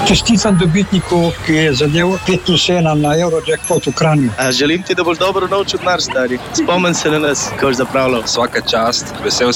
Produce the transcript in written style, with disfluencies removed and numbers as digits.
Čestitam dobitniku, ki je zadev 5+1 na Eurojackpot v Kranju. Želim ti, da boš dobro naučil denar, stari. Spomni se na nas, ko si zapravljal. Svaka čast, vesel